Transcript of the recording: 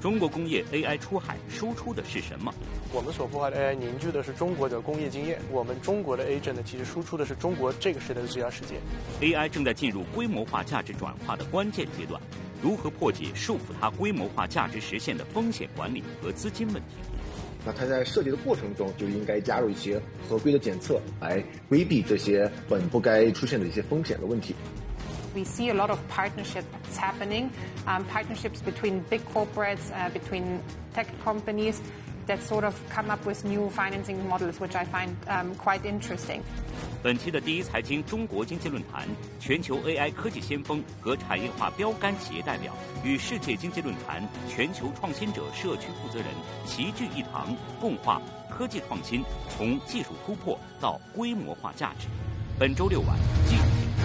中国工业 AI 出海输出的是什么？ 我们所孵化的 AI 凝聚的是中国的工业经验，我们中国的 agent 呢，其实输出的是中国这个时代的最佳实践。 AI 正在进入规模化价值转化的关键阶段，如何破解束缚它规模化价值实现的风险管理和资金问题？ 那它在设计的过程中就应该加入一些合规的检测，来规避这些本不该出现的一些风险的问题。 We see a lot of partnerships happening, partnerships between big corporates, between tech companies that sort of come up with new financing models, which I find quite interesting. 本期的第一财经中国经济论坛，全球 AI 科技先锋和产业化标杆企业代表与世界经济论坛全球创新者社区负责人齐聚一堂，共话科技创新从技术突破到规模化价值。本周6晚继续。